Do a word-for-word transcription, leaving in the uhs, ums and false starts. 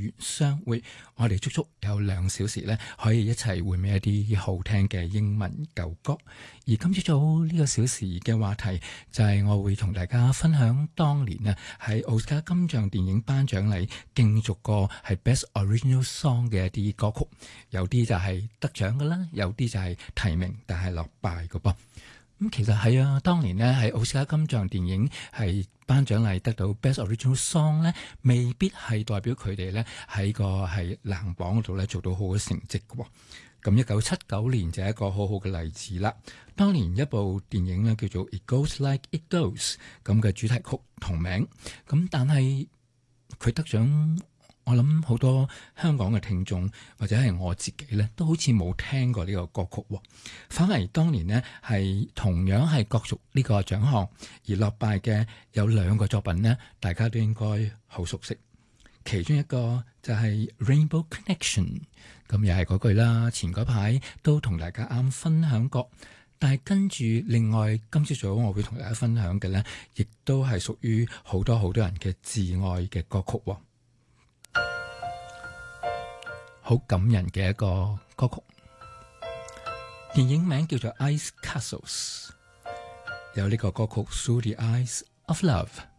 緣相會，我哋足足有兩小時咧，可以一齊回味一啲好聽嘅英文舊歌。而今朝早呢個小時嘅話題就係我會同大家分享當年啊喺奧斯卡金像電影頒獎禮競逐過係 Best Original Song 嘅一啲歌曲，有啲就係得獎㗎啦，有啲就係提名但係落敗㗎噃。咁其實係啊，當年呢喺奧斯卡金像電影係頒獎禮得到 Best Original Song 呢，未必係代表佢哋呢喺個係冷榜嗰度呢做到好嘅成績嘅。咁一九七九年就係一個好好嘅例子啦。當年一部電影呢叫做 It Goes Like It Goes 咁嘅主題曲同名，咁但係佢得獎。我諗好多香港嘅聽眾或者係我自己呢，都好似冇聽過呢個歌曲喎。反為當年呢，係同樣係角逐呢個獎項而落敗嘅有兩個作品呢，大家都應該好熟悉。其中一個就係 Rainbow Connection， 咁又係嗰句啦。前嗰排都同大家啱分享過，但係跟住另外今朝早我會同大家分享嘅呢，亦都係屬於好多好多人嘅摯愛嘅歌曲喎。好感人嘅一個歌曲，電影名叫做 Ice Castles， 有呢個歌曲 Through the Eyes of Love。